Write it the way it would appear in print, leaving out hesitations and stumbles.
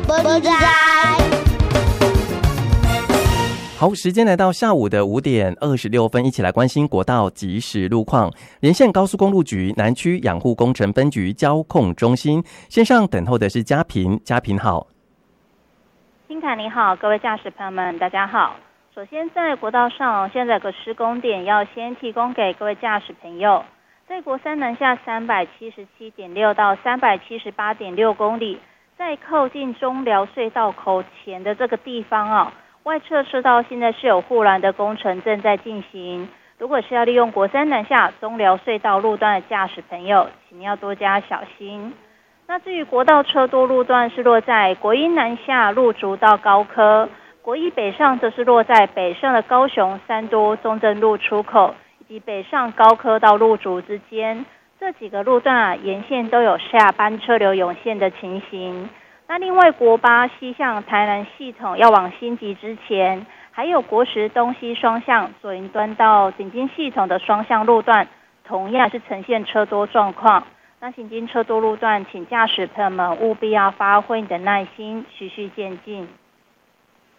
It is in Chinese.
不知好，时间来到下午的5:26，一起来关心国道即时路况。连线高速公路局南区养护工程分局交控中心，线上等候的是嘉平，嘉平好。 金凯你好，各位驾驶朋友们大家好。首先在国道上现在有个施工点要先提供给各位驾驶朋友，在国三南下377.6到378.6公里，在靠近中寮隧道口前的这个地方外侧车道现在是有护栏的工程正在进行，如果是要利用国三南下中寮隧道路段的驾驶朋友，请要多加小心。那至于国道车多路段是落在国一南下路竹到高科，国一北上则是落在北上的高雄三多中正路出口以及北上高科到路竹之间，这几个路段沿线都有下班车流涌现的情形。那另外国八西向台南系统要往新集之前，还有国十东西双向左营端到景金系统的双向路段，同样是呈现车多状况。那行经车多路段，请驾驶朋友们务必要发挥你的耐心，循序渐进。